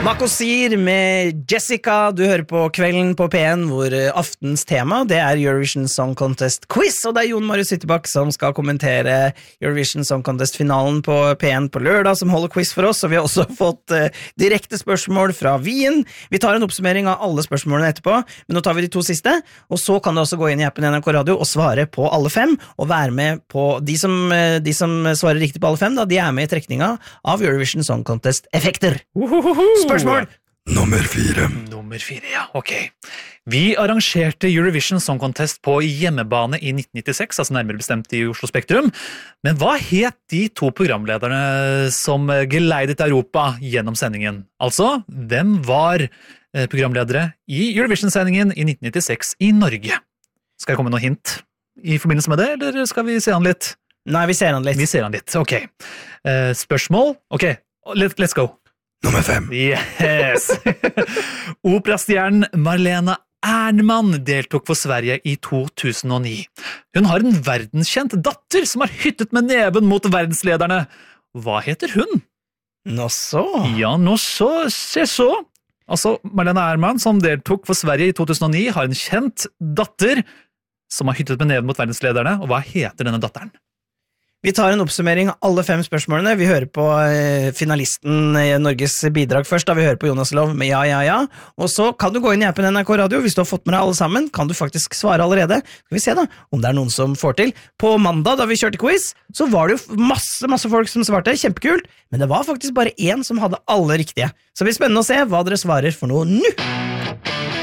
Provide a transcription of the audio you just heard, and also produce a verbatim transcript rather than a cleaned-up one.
Makosir med Jessica, du hører på Kvelden på P en, hvor aftens tema det er Eurovision Song Contest Quiz, og det er Jon Marius Ytterbakk som skal kommentere Eurovision Song Contest-finalen på P en på lørdag, som holder quiz for oss, og vi har også fått uh, direkte spørsmål fra Wien. Vi tar en oppsummering av alle spørsmålene etterpå, men nå tar vi de to siste, og så kan du også gå inn i appen N R K Radio og svare på alle fem, og være med på de som, uh, de som svarer riktig på alle fem, da, de er med i trekninga av Eurovision Song Contest-effekter. Uhuhuhu. Spørsmål Nummer fire. Nummer fire, ja, ok. Vi arrangerte Eurovision Song Contest på hjemmebane i nitten nittiseks, altså nærmere bestemt i Oslo Spektrum. Men hva het de to programlederne som geleidet Europa gjennom sendingen? Altså, hvem var programledere i Eurovision-sendingen i nitten nittiseks i Norge? Skal jeg komme med noe hint i forbindelse med det, eller skal vi se han litt? Nei, vi ser han litt. Vi ser han litt, ok. Spørsmål? Ok, let, let's go. Nummer fem. Yes! Operastjernen Marlene Ernmann deltok for Sverige i to tusen og ni. Hun har en verdenskjent datter som har hyttet med neven mot verdenslederne. Hva heter hun? Nå så. Ja, nå så, se så. Altså, Marlene Ernmann som deltok for Sverige i to tusen og ni har en kjent datter som har hyttet med neven mot verdenslederne. Og hva heter denne datteren? Vi tar en oppsummering av alle fem spørsmålene. Vi hører på eh, finalisten i Norges bidrag først, da vi hører på Jonas Lov med ja, ja, ja. Og så kan du gå inn i appen N R K Radio. Hvis du har fått med deg alle sammen, kan du faktisk svare allerede. Skal vi se da, om det er noen som får til. På mandag, da vi kjørte quiz, så var det jo masse, masse folk som svarte. Kjempekult. Men det var faktisk bare én som hadde alle riktige. Så det blir spennende å se hva dere svarer for noe nå.